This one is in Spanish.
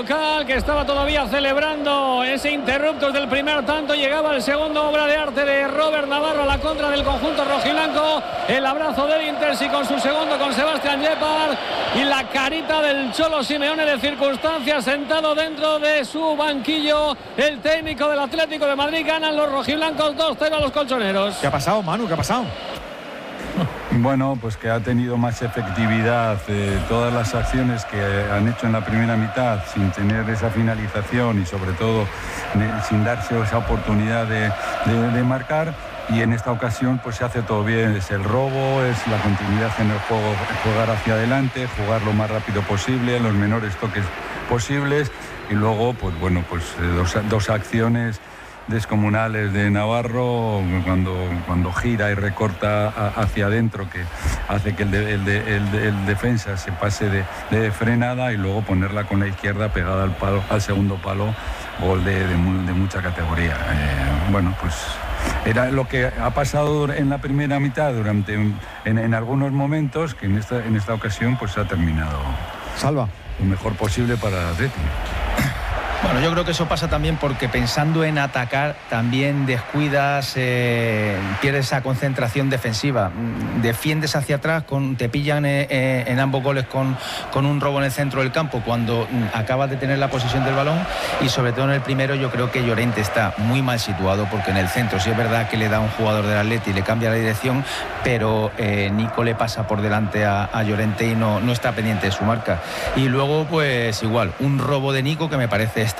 local, que estaba todavía celebrando ese interruptus del primer tanto. Llegaba el segundo, obra de arte de Robert Navarro a la contra del conjunto rojiblanco. El abrazo del Intersi con su segundo, con Sebastián Yepar, y la carita del Cholo Simeone de circunstancias, sentado dentro de su banquillo. El técnico del Atlético de Madrid. Ganan los rojiblancos 2-0 a los colchoneros. ¿Qué ha pasado, Manu? ¿Qué ha pasado? Bueno, pues que ha tenido más efectividad todas las acciones que han hecho en la primera mitad sin tener esa finalización y sobre todo sin darse esa oportunidad de marcar. Y en esta ocasión pues se hace todo bien, es el robo, es la continuidad en el juego, jugar hacia adelante, jugar lo más rápido posible, los menores toques posibles, y luego pues bueno, pues dos acciones descomunales de Navarro cuando gira y recorta hacia adentro, que hace que el defensa se pase de frenada, y luego ponerla con la izquierda pegada al palo, al segundo palo, gol de mucha categoría. Bueno, pues era lo que ha pasado en la primera mitad en algunos momentos, que en esta ocasión pues ha terminado Salva lo mejor posible para el Atlético. Bueno, yo creo que eso pasa también porque pensando en atacar también descuidas, pierdes esa concentración defensiva, defiendes hacia atrás, te pillan en ambos goles con un robo en el centro del campo cuando acabas de tener la posesión del balón, y sobre todo en el primero yo creo que Llorente está muy mal situado, porque en el centro sí es verdad que le da un jugador del Atleti y le cambia la dirección, pero Nico le pasa por delante a Llorente y no está pendiente de su marca. Y luego pues igual, un robo de Nico que me parece